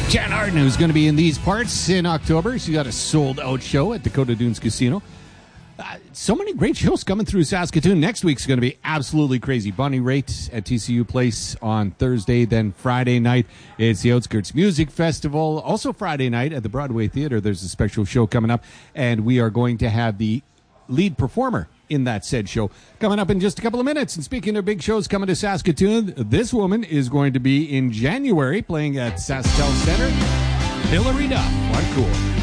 Jan Arden, who's going to be in these parts in October. She's got a sold-out show at Dakota Dunes Casino. So many great shows coming through Saskatoon. Next week's going to be absolutely crazy. Bonnie Raitt at TCU Place on Thursday. Then Friday night, it's the Outskirts Music Festival. Also Friday night at the Broadway Theater, there's a special show coming up. And we are going to have the lead performer in that said show coming up in just a couple of minutes. And speaking of big shows coming to Saskatoon, this woman is going to be in January playing at SaskTel Center. Hilary Duff. What cool.